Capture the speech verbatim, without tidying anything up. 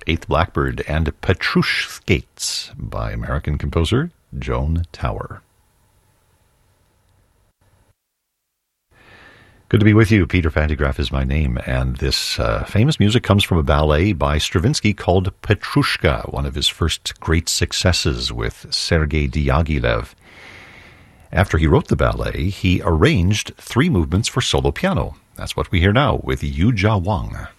Eighth Blackbird, and Petrush Skates by American composer Joan Tower. Good to be with you. Peter Pantygraph is my name, and this uh, famous music comes from a ballet by Stravinsky called Petrushka, one of his first great successes with Sergei Diaghilev. After he wrote the ballet, he arranged three movements for solo piano. That's what we hear now with Yu Jia Wang.